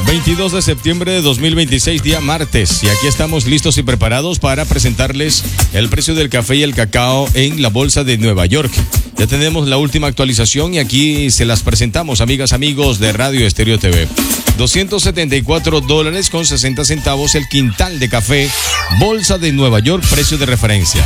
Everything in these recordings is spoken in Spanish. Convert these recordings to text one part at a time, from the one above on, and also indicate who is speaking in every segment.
Speaker 1: 22 de septiembre de 2026, día martes, y aquí estamos listos y preparados para presentarles el precio del café y el cacao en la bolsa de Nueva York. Ya tenemos la última actualización y aquí se las presentamos, amigas, amigos de Radio Estéreo TV. $274.60 el quintal de café, bolsa de Nueva York, precio de referencia.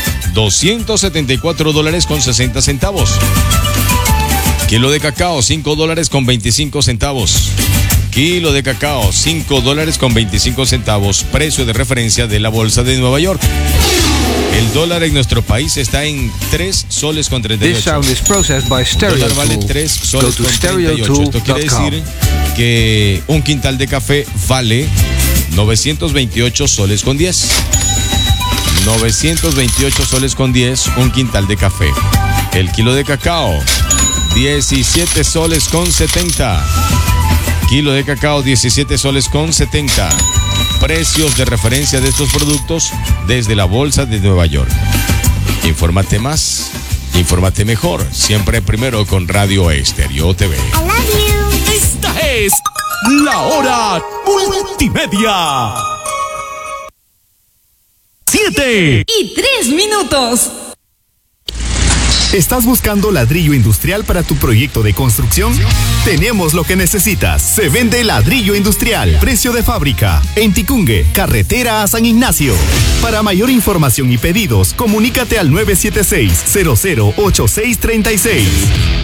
Speaker 1: $274.60. Kilo de cacao, $5.25. Kilo de cacao, $5.25, precio de referencia de la bolsa de Nueva York. El dólar en nuestro país está en 3 soles con 38.
Speaker 2: This sound is processed by Stereo
Speaker 1: El dólar vale 3 soles con 38. Esto quiere decir que un quintal de café vale 928 soles con 10. 928 soles con 10, un quintal de café. El kilo de cacao, 17 soles con 70. Kilo de cacao, 17 soles con 70. Precios de referencia de estos productos desde la bolsa de Nueva York. Infórmate más, infórmate mejor. Siempre primero con Radio Estéreo TV.
Speaker 3: I love you.
Speaker 4: Esta es la hora multimedia.
Speaker 5: 7:03.
Speaker 6: ¿Estás buscando ladrillo industrial para tu proyecto de construcción? Tenemos lo que necesitas. Se vende ladrillo industrial. Precio de fábrica. En Ticungue, carretera a San Ignacio. Para mayor información y pedidos, comunícate al 976-008636.